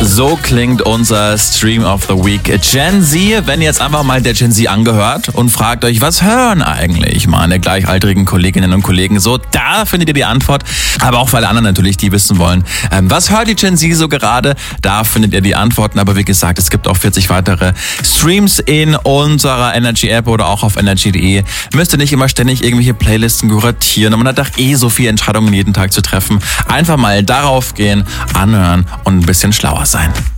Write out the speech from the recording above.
So klingt unser Stream of the Week. Gen Z, wenn ihr jetzt einfach mal der Gen Z angehört und fragt euch, was hören eigentlich meine gleichaltrigen Kolleginnen und Kollegen so, da findet ihr die Antwort. Aber auch für alle anderen natürlich, die wissen wollen, was hört die Gen Z so gerade, da findet ihr die Antworten. Aber wie gesagt, es gibt auch 40 weitere Streams in unserer Energy-App oder auch auf energy.de. Müsst ihr nicht immer ständig irgendwelche Playlisten kuratieren und man hat doch so viele Entscheidungen jeden Tag zu treffen. Einfach mal darauf gehen, anhören und ein bisschen schlauer sein.